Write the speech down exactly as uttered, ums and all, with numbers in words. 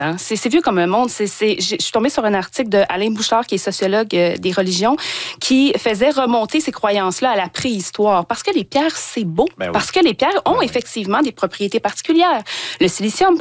Hein? C'est, c'est vieux comme un monde. C'est, c'est, je suis tombée sur un article de Alain Bouchard, qui est sociologue euh, des religions, qui faisait remonter ces croyances-là à la préhistoire. Parce que les pierres, c'est beau. Ben oui. Parce que les pierres ont ben oui. effectivement des propriétés particulières. Le silicium,